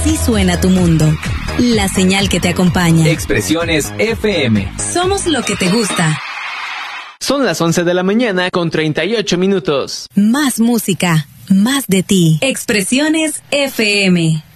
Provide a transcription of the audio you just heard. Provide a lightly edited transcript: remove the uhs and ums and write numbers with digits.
Así suena tu mundo. La señal que te acompaña. Expresiones FM. Somos lo que te gusta. Son las 11 de la mañana con 38 minutos. Más música, más de ti. Expresiones FM.